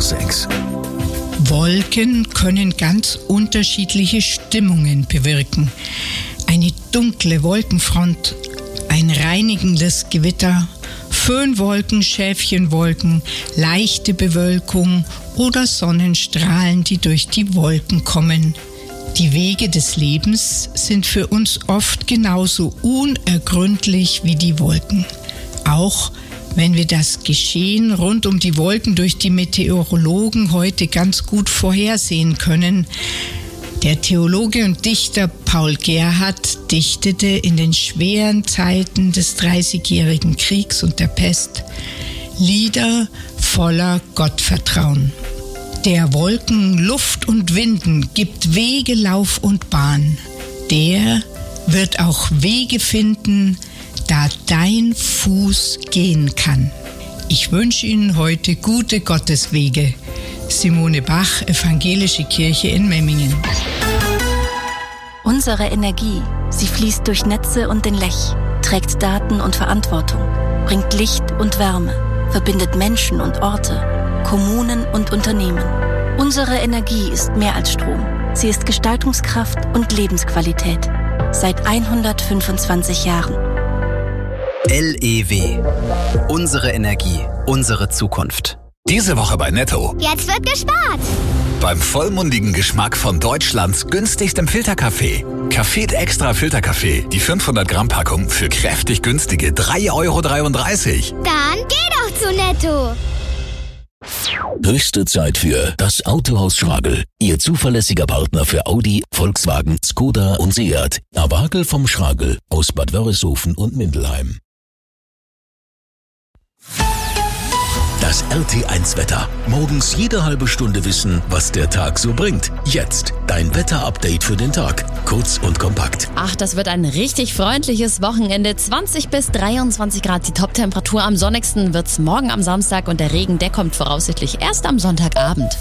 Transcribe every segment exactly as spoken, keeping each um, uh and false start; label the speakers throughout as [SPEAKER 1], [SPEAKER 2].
[SPEAKER 1] sechs.
[SPEAKER 2] Wolken können ganz unterschiedliche Stimmungen bewirken. Eine dunkle Wolkenfront, ein reinigendes Gewitter, Föhnwolken, Schäfchenwolken, leichte Bewölkung oder Sonnenstrahlen, die durch die Wolken kommen. Die Wege des Lebens sind für uns oft genauso unergründlich wie die Wolken. Auch wenn wir das Geschehen rund um die Wolken durch die Meteorologen heute ganz gut vorhersehen können. Der Theologe und Dichter Paul Gerhardt dichtete in den schweren Zeiten des Dreißigjährigen Kriegs und der Pest Lieder voller Gottvertrauen. Der Wolken, Luft und Winden gibt Wege, Lauf und Bahn. Der wird auch Wege finden, da dein Fuß gehen kann. Ich wünsche Ihnen heute gute Gotteswege. Simone Bach, Evangelische Kirche in Memmingen.
[SPEAKER 3] Unsere Energie, sie fließt durch Netze und den Lech, trägt Daten und Verantwortung, bringt Licht und Wärme, verbindet Menschen und Orte, Kommunen und Unternehmen. Unsere Energie ist mehr als Strom. Sie ist Gestaltungskraft und Lebensqualität. Seit hundertfünfundzwanzig Jahren.
[SPEAKER 4] L E W. Unsere Energie, unsere Zukunft.
[SPEAKER 5] Diese Woche bei Netto.
[SPEAKER 6] Jetzt wird gespart.
[SPEAKER 5] Beim vollmundigen Geschmack von Deutschlands günstigstem Filterkaffee. Café Extra Filterkaffee. Die fünfhundert Gramm Packung für kräftig günstige drei Euro dreiunddreißig.
[SPEAKER 6] Dann geh doch zu Netto.
[SPEAKER 1] Höchste Zeit für das Autohaus Schragel. Ihr zuverlässiger Partner für Audi, Volkswagen, Skoda und Seat. Abagel vom Schragel aus Bad Wörishofen und Mindelheim. Das R T eins Wetter. Morgens jede halbe Stunde wissen, was der Tag so bringt. Jetzt dein Wetter-Update für den Tag. Kurz und kompakt.
[SPEAKER 7] Ach, das wird ein richtig freundliches Wochenende. zwanzig bis dreiundzwanzig Grad die Toptemperatur. Am sonnigsten wird's morgen am Samstag und der Regen, der kommt voraussichtlich erst am Sonntagabend.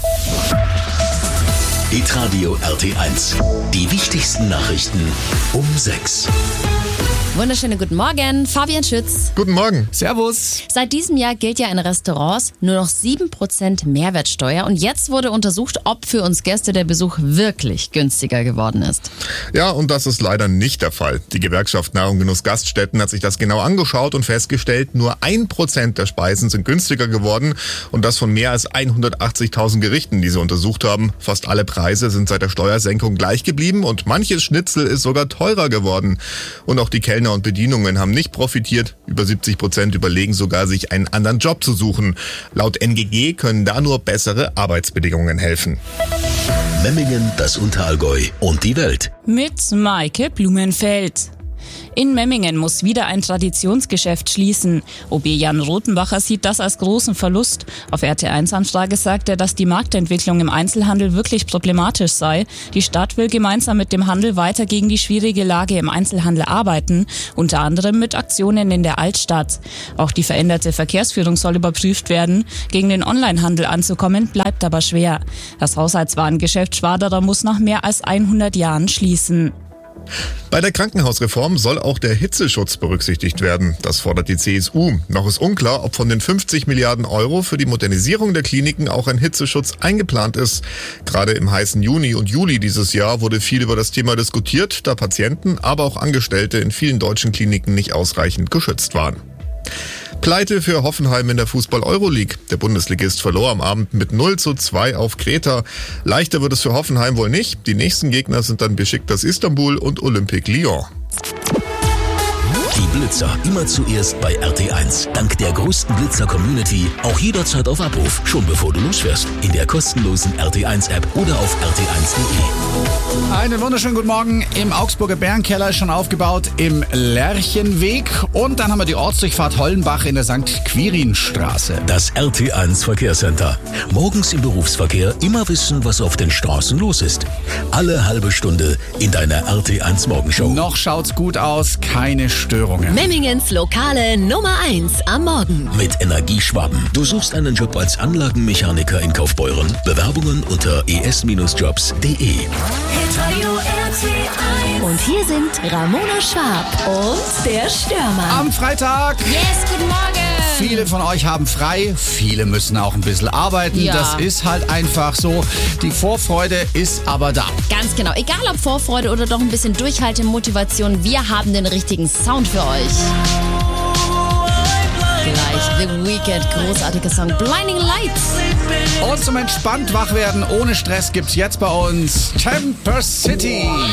[SPEAKER 1] Hitradio R T eins. Die wichtigsten Nachrichten um sechs.
[SPEAKER 7] Wunderschönen guten Morgen, Fabian Schütz.
[SPEAKER 8] Guten Morgen.
[SPEAKER 9] Servus.
[SPEAKER 7] Seit diesem Jahr gilt ja in Restaurants nur noch sieben Prozent Mehrwertsteuer. Und jetzt wurde untersucht, ob für uns Gäste der Besuch wirklich günstiger geworden ist.
[SPEAKER 8] Ja, und das ist leider nicht der Fall. Die Gewerkschaft Nahrung Genuss Gaststätten hat sich das genau angeschaut und festgestellt, nur ein Prozent der Speisen sind günstiger geworden. Und das von mehr als hundertachtzigtausend Gerichten, die sie untersucht haben. Fast alle Preise sind seit der Steuersenkung gleich geblieben und manches Schnitzel ist sogar teurer geworden. Und auch die Kellner und Bedienungen haben nicht profitiert. Über siebzig Prozent überlegen sogar, sich einen anderen Job zu suchen. Laut N G G können da nur bessere Arbeitsbedingungen helfen.
[SPEAKER 1] Memmingen, das Unterallgäu und die Welt.
[SPEAKER 10] Mit Maike Blumenfeld. In Memmingen muss wieder ein Traditionsgeschäft schließen. O B Jan Rothenbacher sieht das als großen Verlust. Auf R T eins Anfrage sagt er, dass die Marktentwicklung im Einzelhandel wirklich problematisch sei. Die Stadt will gemeinsam mit dem Handel weiter gegen die schwierige Lage im Einzelhandel arbeiten, unter anderem mit Aktionen in der Altstadt. Auch die veränderte Verkehrsführung soll überprüft werden. Gegen den Onlinehandel anzukommen, bleibt aber schwer. Das Haushaltswarengeschäft Schwaderer muss nach mehr als hundert Jahren schließen.
[SPEAKER 8] Bei der Krankenhausreform soll auch der Hitzeschutz berücksichtigt werden. Das fordert die C S U. Noch ist unklar, ob von den fünfzig Milliarden Euro für die Modernisierung der Kliniken auch ein Hitzeschutz eingeplant ist. Gerade im heißen Juni und Juli dieses Jahr wurde viel über das Thema diskutiert, da Patienten, aber auch Angestellte in vielen deutschen Kliniken nicht ausreichend geschützt waren. Pleite für Hoffenheim in der Fußball-Euroleague. Der Bundesligist verlor am Abend mit null zu zwei auf Kreta. Leichter wird es für Hoffenheim wohl nicht. Die nächsten Gegner sind dann Besiktas Istanbul und Olympique Lyon.
[SPEAKER 1] Die Blitzer immer zuerst bei R T eins. Dank der größten Blitzer-Community auch jederzeit auf Abruf, schon bevor du losfährst. In der kostenlosen R T eins App oder auf r t eins punkt de.
[SPEAKER 9] Einen wunderschönen guten Morgen. Im Augsburger Bärenkeller schon aufgebaut im Lerchenweg. Und dann haben wir die Ortsdurchfahrt Hollenbach in der Sankt Quirinstraße.
[SPEAKER 1] Das R T eins Verkehrscenter. Morgens im Berufsverkehr immer wissen, was auf den Straßen los ist. Alle halbe Stunde in deiner R T eins Morgenshow.
[SPEAKER 9] Noch schaut's gut aus, keine Störungen.
[SPEAKER 11] Memmingens lokale Nummer eins am Morgen.
[SPEAKER 1] Mit Energieschwaben. Du suchst einen Job als Anlagenmechaniker in Kaufbeuren? Bewerbungen unter e s jobs punkt de.
[SPEAKER 11] Und hier sind Ramona Schwab und der Stürmer.
[SPEAKER 9] Am Freitag.
[SPEAKER 7] Yes, guten Morgen.
[SPEAKER 9] Viele von euch haben frei, viele müssen auch ein bisschen arbeiten.
[SPEAKER 7] Ja.
[SPEAKER 9] Das ist halt einfach so. Die Vorfreude ist aber da.
[SPEAKER 7] Ganz genau. Egal ob Vorfreude oder doch ein bisschen Durchhaltemotivation, wir haben den richtigen Sound für euch. Gleich The Weeknd, großartiger Song Blinding Lights.
[SPEAKER 9] Und zum entspannt wach werden ohne Stress gibt's jetzt bei uns Temper City.